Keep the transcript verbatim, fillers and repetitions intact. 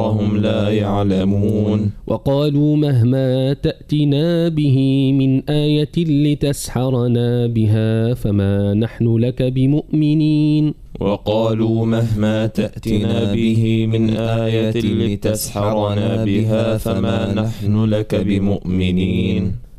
وهم لا يعلمون. وقالوا مهما تأتنا به من آية لتسحرنا بها فما نحن لك بمؤمنين. وقالوا مهما تأتنا به من آية لتسحرنا بها فما نحن لك بمؤمنين.